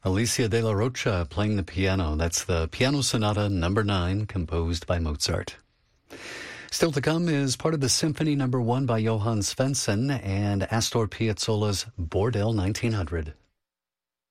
Alicia de la Rocha playing the piano. That's the Piano Sonata Number 9, composed by Mozart. Still to come is part of the Symphony Number 1 by Johann Svensson and Astor Piazzolla's Bordel 1900.